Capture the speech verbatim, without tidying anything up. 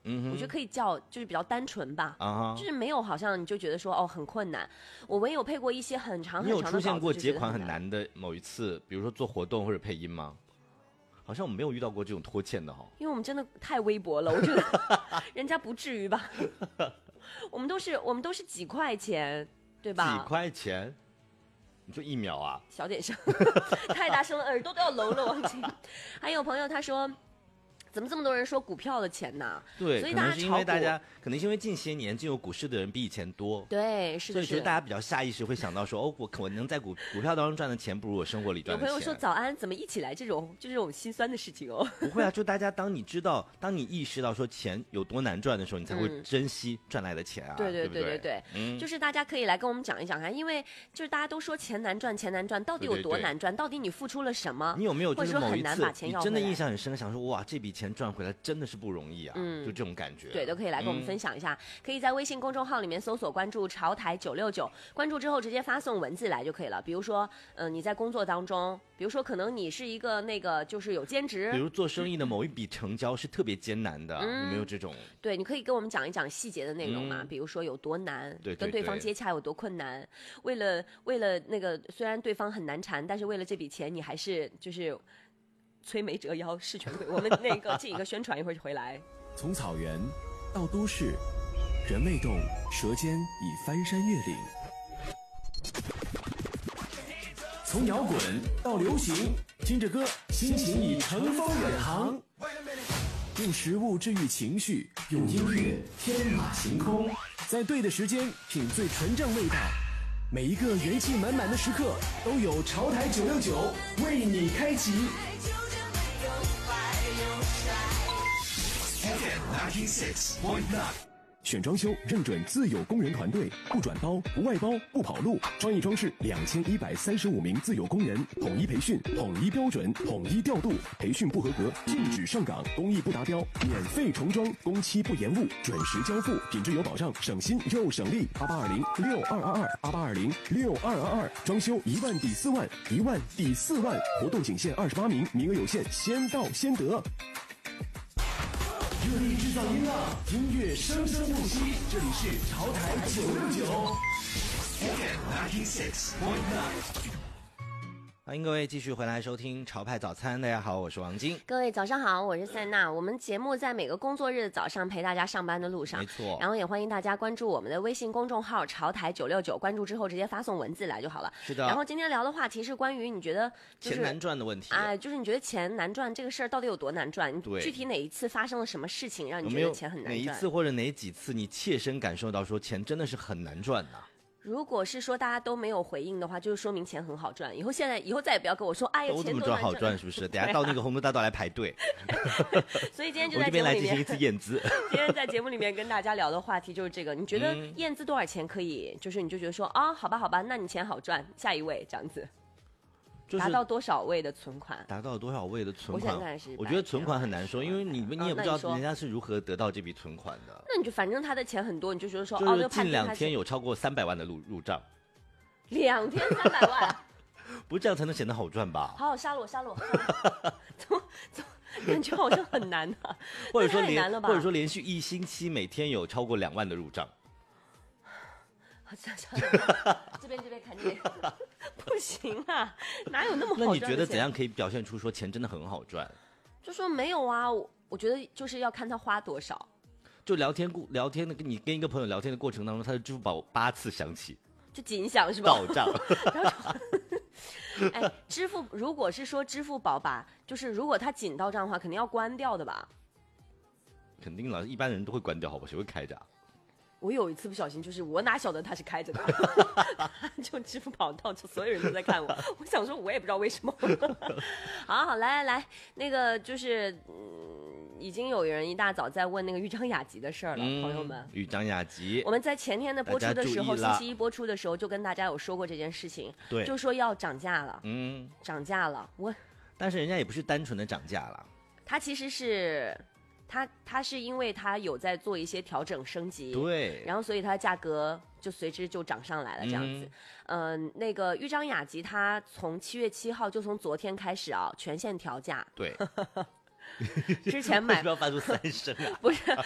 嗯， 我觉得可以叫就是比较单纯吧， 啊、 就是没有好像你就觉得说哦很困难。我唯有配过一些很长很你有长的稿子， 出现过结款很难难的某一次，比如说做活动或者配音吗？好像我们没有遇到过这种拖欠的哈， 因为我们真的太微薄了，我觉得人家不至于吧。我们都是我们都是几块钱，对吧？ 几块钱。你说一秒啊？ 小点声，太大声了，耳朵都要聋了，王晶。还有朋友他说，怎么这么多人说股票的钱呢？ 对， 所以大家可能是因为大家，可能是因为近些年进入股市的人比以前多。 对，是的， 所以觉得大家比较下意识会想到说，哦，我我能在股股票当中赚的钱，不如我生活里赚的钱。 有朋友说早安，怎么一起来这种就这种心酸的事情哦？ 不会啊，就大家当你知道，当你意识到说钱有多难赚的时候，你才会珍惜赚来的钱啊。 对对对对对对， 嗯， 就是大家可以来跟我们讲一讲看，因为就是大家都说钱难赚，钱难赚，到底有多难赚？到底你付出了什么？ 你有没有就是某一次你真的印象很深，想说哇，这笔钱赚回来真的是不容易啊， 嗯， 就这种感觉。 对，都可以来跟我们分享一下，嗯、可以在微信公众号里面搜索关注潮台九六九，关注之后直接发送文字来就可以了。比如说，嗯、呃，你在工作当中，比如说可能你是一个那个就是有兼职， 比如做生意的某一笔成交是特别艰难的，嗯、有没有这种？ 对，你可以跟我们讲一讲细节的内容嘛， 嗯、 比如说有多难， 对对对， 跟对方接洽有多困难，为了为了那个虽然对方很难缠，但是为了这笔钱你还是就是摧眉折腰势全亏。我们那个进一个宣传，一会儿就回来。 从草原到都市，人未动，舌尖已翻山越岭。从摇滚到流行，听着歌，心情已乘风远航。用食物治愈情绪，用音乐天马行空，在对的时间品最纯正味道。每一个元气满满的时刻，都有潮台九六九为你开启。选装修认准自有工人团队，不转包、不外包、不跑路。创意装饰两千一百三十五名自有工人，统一培训、统一标准、统一调度。培训不合格禁止上岗，工艺不达标免费重装，工期不延误，准时交付，品质有保障，省心又省力。八八二零六二二二八八二零六二二二，装修一万抵四万，一万抵四万，活动仅限二十八名，名额有限，先到先得。热力制造音浪，音乐生生不息。这里是潮台九六九。 欢迎各位继续回来收听潮派早餐，大家好，我是王晶。 各位早上好，我是塞娜。我们节目在每个工作日的早上陪大家上班的路上， 没错。 然后也欢迎大家关注我们的微信公众号潮台九六九，关注之后直接发送文字来就好了。 是的。 然后今天聊的话题是关于你觉得、就是、 钱难赚的问题。 哎、呃，就是你觉得钱难赚这个事儿到底有多难赚？你具体哪一次发生了什么事情让你觉得钱很难赚？ 有没有哪一次或者哪几次你切身感受到说钱真的是很难赚呢？ 如果是说大家都没有回应的话，就是说明钱很好赚。以后现在以后再也不要跟我说，哎呀，钱都这么赚好赚是不是？等下到那个红楼大道来排队。 所以今天就在我这边来进行一次验资。 今天在节目里面跟大家聊的话题就是这个，你觉得验资多少钱可以？就是你就觉得说啊，好吧好吧，那你钱好赚，下一位这样子。 就是、 达到多少位的存款？ 达到多少位的存款？ 我想是我觉得存款很难说，因为你你也不知道人家是如何得到这笔存款的。 那你就反正他的钱很多，你就觉得说， 就是哦， 近两天有超过三百万的入入账。 两天三百万， 不这样才能显得好赚吧？ 好，杀了我，杀了我！怎么怎么感觉好像很难啊？ 或者说连或者说连续一星期每天有超过两万的入账。 这边这边看这边，不行啊，哪有那么好赚的钱？ 那你觉得怎样可以表现出说钱真的很好赚？ 就说没有啊，我我觉得就是要看他花多少。 就聊天过聊天的，跟你跟一个朋友聊天的过程当中，他的支付宝八次响起， 就警响是吧？ 到账。 哎，支付如果是说支付宝吧，就是如果它紧到账的话，肯定要关掉的吧？ 肯定了，一般人都会关掉，好吧？谁会开着啊？ 我有一次不小心，就是我哪晓得他是开着的，就支付宝到处所有人都在看我，我想说我也不知道为什么。好好来来来，那个就是嗯，已经有人一大早在问那个豫章雅集的事儿了，嗯、朋友们。 豫章雅集， 我们在前天的播出的时候，星期一播出的时候就跟大家有说过这件事情， 对， 就说要涨价了， 嗯， 涨价了，我， 但是人家也不是单纯的涨价了， 它其实是。它它是因为它有在做一些调整升级， 对， 然后所以它的价格就随之就涨上来了，这样子。嗯、呃，那个豫章雅集它从七月七号就从昨天开始啊，全线调价。 对。 之前买不要发出三声啊！ 不是，